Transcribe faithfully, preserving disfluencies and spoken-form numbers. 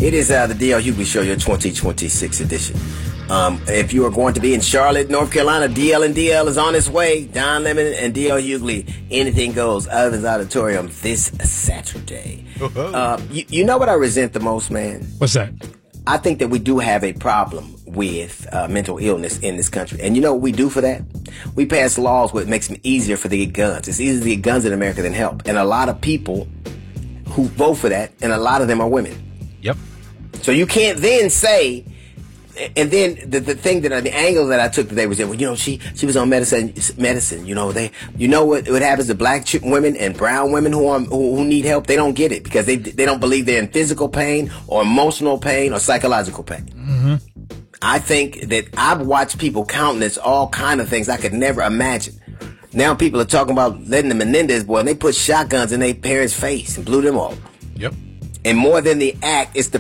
It is uh, the D L Hughley Show, your twenty twenty-six edition. Um, if you are going to be in Charlotte, North Carolina, D L and D L is on its way. Don Lemon and D L Hughley, Anything Goes, Evans Auditorium this Saturday. Uh, you, you know what I resent the most, man? What's that? I think that we do have a problem with uh, mental illness in this country. And you know what we do for that? We pass laws where it makes it easier for to get guns. It's easier to get guns in America than help. And a lot of people who vote for that, and a lot of them are women. Yep. So you can't then say, and then the, the thing that, the angle that I took today was that, well, you know, she, she was on medicine, medicine, you know, they, you know what, what happens to black ch- women and brown women who are, who, who need help? They don't get it because they, they don't believe they're in physical pain or emotional pain or psychological pain. Mm-hmm. I think that I've watched people countenance all kind of things I could never imagine. Now people are talking about letting the Menendez boy, and they put shotguns in their parents' face and blew them off. Yep. And more than the act, it's the